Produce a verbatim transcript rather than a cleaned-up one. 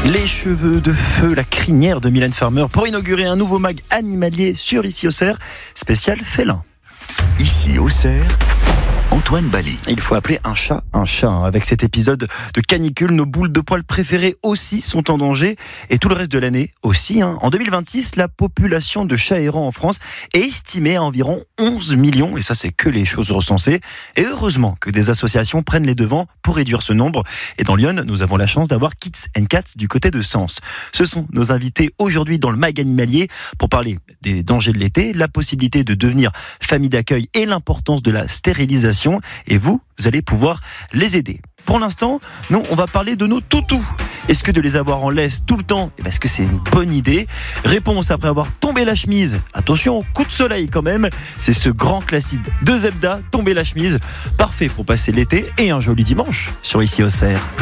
Les cheveux de feu, la crinière de Mylène Farmer pour inaugurer un nouveau mag animalier sur Ici Auxerre, spécial félin. Ici Auxerre, Antoine Bali. Il faut appeler un chat un chat. Hein. Avec cet épisode de canicule, nos boules de poils préférées aussi sont en danger. Et tout le reste de l'année aussi. Hein. En deux mille vingt-six, la population de chats errants en France est estimée à environ onze millions. Et ça, c'est que les choses recensées. Et heureusement que des associations prennent les devants pour réduire ce nombre. Et dans Lyon, nous avons la chance d'avoir Kids and Cats du côté de Sens. Ce sont nos invités aujourd'hui dans le mag animalier pour parler des dangers de l'été, la possibilité de devenir famille d'accueil et l'importance de la stérilisation. Et vous, vous allez pouvoir les aider. Pour l'instant, nous, on va parler de nos toutous. Est-ce que de les avoir en laisse tout le temps, est-ce que c'est une bonne idée ? Réponse après avoir tombé la chemise. Attention, coup de soleil quand même. C'est ce grand classique de Zebda, tomber la chemise. Parfait pour passer l'été et un joli dimanche sur Ici Auxerre.